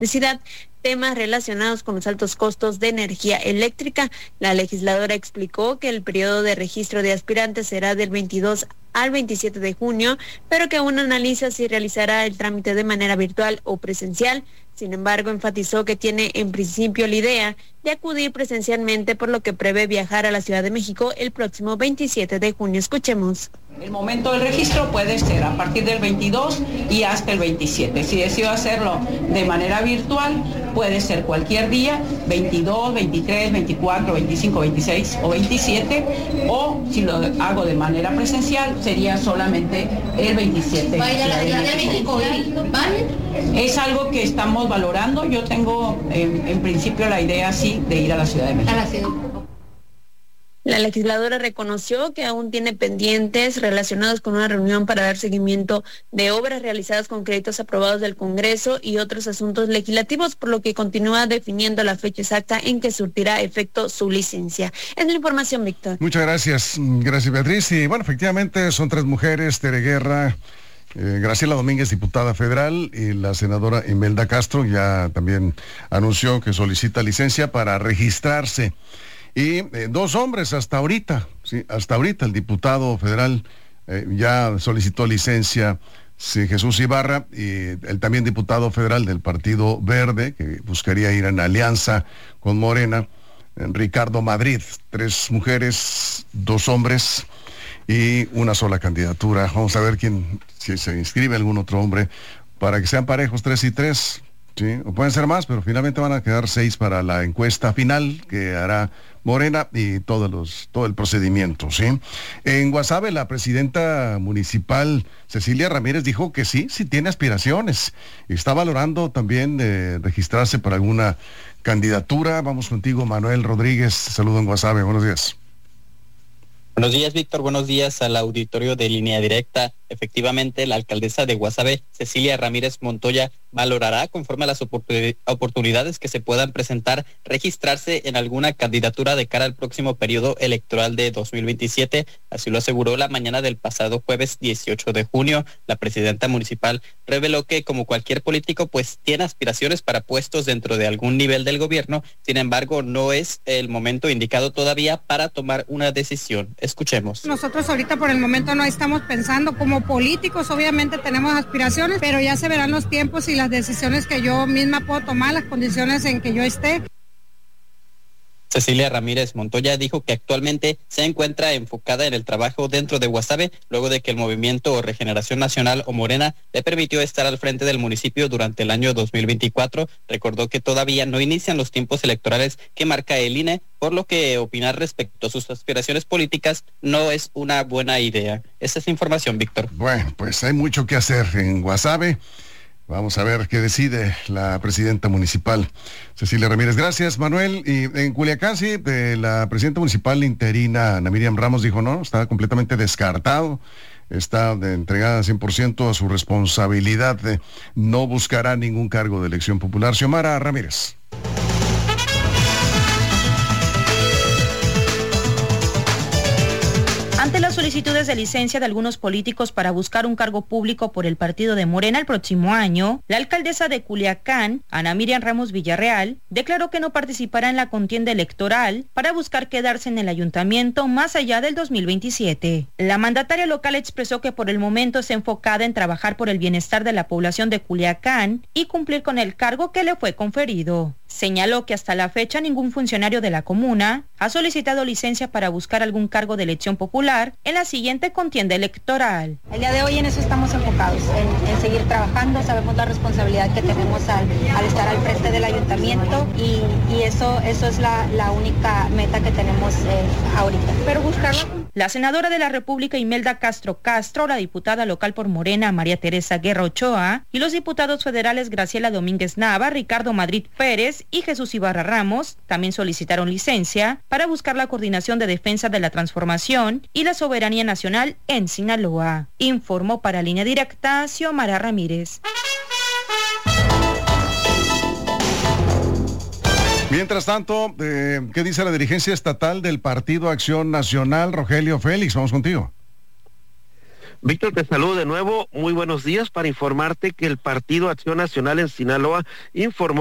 electricidad, temas relacionados con los altos costos de energía eléctrica. La legisladora explicó que el periodo de registro de aspirantes será del 22 al 27 de junio, pero que aún analiza si realizará el trámite de manera virtual o presencial. Sin embargo, enfatizó que tiene en principio la idea de acudir presencialmente, por lo que prevé viajar a la Ciudad de México el próximo 27 de junio. Escuchemos. El momento del registro puede ser a partir del 22 y hasta el 27. Si decido hacerlo de manera virtual, puede ser cualquier día, 22, 23, 24, 25, 26 o 27, o si lo hago de manera presencial, sería solamente el 27. ¿Va a ir a la Ciudad de México? Es algo que estamos valorando. Yo tengo en principio la idea, sí, de ir a la Ciudad de México. La legisladora reconoció que aún tiene pendientes relacionados con una reunión para dar seguimiento de obras realizadas con créditos aprobados del Congreso y otros asuntos legislativos, por lo que continúa definiendo la fecha exacta en que surtirá efecto su licencia. Es la información, Víctor. Muchas gracias. Gracias, Beatriz. Y bueno, efectivamente son 3 mujeres: Tere Guerra, Graciela Domínguez, diputada federal, y la senadora Imelda Castro ya también anunció que solicita licencia para registrarse. Y 2 hombres hasta ahorita, sí, hasta ahorita el diputado federal ya solicitó licencia, sí, Jesús Ibarra, y el también diputado federal del Partido Verde, que buscaría ir en alianza con Morena, Ricardo Madrid. 3 mujeres, 2 hombres y una sola candidatura. Vamos a ver si se inscribe algún otro hombre para que sean parejos 3 y 3. Sí, o pueden ser más, pero finalmente van a quedar 6 para la encuesta final que hará Morena y todo el procedimiento, ¿sí? En Guasave, la presidenta municipal Cecilia Ramírez dijo que sí tiene aspiraciones. Está valorando también registrarse para alguna candidatura. Vamos contigo, Manuel Rodríguez. Saludo en Guasave. Buenos días. Buenos días, Víctor. Buenos días al auditorio de Línea Directa. Efectivamente, la alcaldesa de Guasave, Cecilia Ramírez Montoya, valorará, conforme a las oportunidades que se puedan presentar, registrarse en alguna candidatura de cara al próximo periodo electoral de 2027. Así lo aseguró la mañana del pasado jueves 18 de junio. La presidenta municipal reveló que, como cualquier político, pues tiene aspiraciones para puestos dentro de algún nivel del gobierno. Sin embargo, no es el momento indicado todavía para tomar una decisión. Escuchemos. Nosotros ahorita por el momento no estamos pensando como políticos, obviamente tenemos aspiraciones, pero ya se verán los tiempos y las decisiones que yo misma puedo tomar, las condiciones en que yo esté. Cecilia Ramírez Montoya dijo que actualmente se encuentra enfocada en el trabajo dentro de Guasave, luego de que el Movimiento Regeneración Nacional o Morena le permitió estar al frente del municipio durante el año 2024. Recordó que todavía no inician los tiempos electorales que marca el INE, por lo que opinar respecto a sus aspiraciones políticas no es una buena idea. Esa es la información, Víctor. Bueno, pues hay mucho que hacer en Guasave. Vamos a ver qué decide la presidenta municipal, Cecilia Ramírez. Gracias, Manuel. Y en Culiacán, sí, la presidenta municipal interina, Ana Miriam Ramos, dijo no, está completamente descartado, está entregada 100% a su responsabilidad, no buscará ningún cargo de elección popular. Xiomara Ramírez. Ante las solicitudes de licencia de algunos políticos para buscar un cargo público por el partido de Morena el próximo año, la alcaldesa de Culiacán, Ana Miriam Ramos Villarreal, declaró que no participará en la contienda electoral para buscar quedarse en el ayuntamiento más allá del 2027. La mandataria local expresó que por el momento está enfocada en trabajar por el bienestar de la población de Culiacán y cumplir con el cargo que le fue conferido. Señaló que hasta la fecha ningún funcionario de la comuna ha solicitado licencia para buscar algún cargo de elección popular en la siguiente contienda electoral. El día de hoy en eso estamos enfocados, en seguir trabajando. Sabemos la responsabilidad que tenemos al estar al frente del ayuntamiento y eso es la única meta que tenemos ahorita. Pero buscarlo. La senadora de la República Imelda Castro, la diputada local por Morena María Teresa Guerra Ochoa y los diputados federales Graciela Domínguez Nava, Ricardo Madrid Pérez y Jesús Ibarra Ramos también solicitaron licencia para buscar la coordinación de defensa de la transformación y la soberanía nacional en Sinaloa. Informó para Línea Directa Xiomara Ramírez. Mientras tanto, ¿qué dice la dirigencia estatal del Partido Acción Nacional? Rogelio Félix, vamos contigo. Víctor, te saludo de nuevo. Muy buenos días para informarte que el Partido Acción Nacional en Sinaloa informó